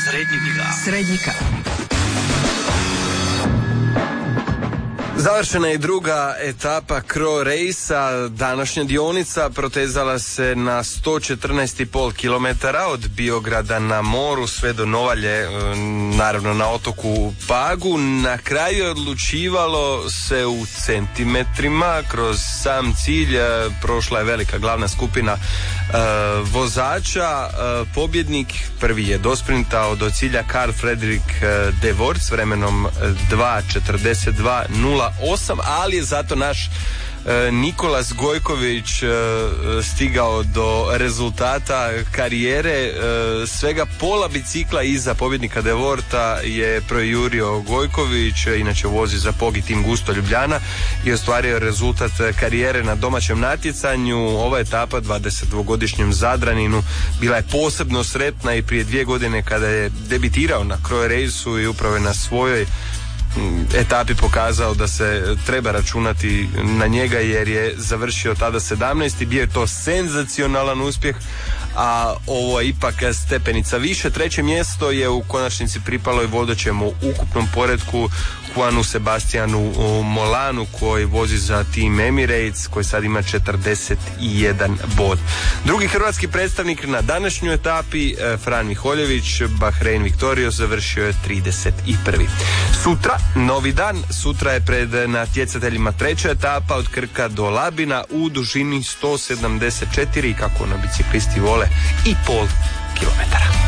Srednjika. Završena je druga etapa Cro Race-a. Današnja dionica protezala se na 114,5 km od Biograda na moru sve do Novalje, naravno na otoku Pagu. Na kraju je odlučivalo se u centimetrima. Kroz sam cilj prošla je velika glavna skupina vozača. Pobjednik prvi je dosprintao do cilja Carl Fredrik de Vort s vremenom 2:42:08, ali je zato naš Nikolas Gojković stigao do rezultata karijere. Svega pola bicikla iza pobjednika de Vorta je projurio Gojković, inače vozi za Pogi Tim Gusto Ljubljana, i ostvario rezultat karijere na domaćem natjecanju. Ova etapa 22-godišnjem Zadraninu bila je posebno sretna i prije 2 godine kada je debitirao na Cro Raceu i upravo je na svojoj etapi pokazao da se treba računati na njega, jer je završio tada 17. Bio je to senzacionalan uspjeh, a ovo je ipak stepenica više. 3. mjesto je u konačnici pripalo i vodećem u ukupnom poretku Juanu Sebastianu Molanu, koji vozi za Team Emirates, koji sad ima 41 bod. Drugi hrvatski predstavnik na današnjoj etapi, Fran Miholjević, Bahrein Victorious, završio je 31. Sutra, novi dan. Sutra je pred natjecateljima 3. etapa od Krka do Labina u dužini 174, kako na biciklisti vole, i pol kilometara.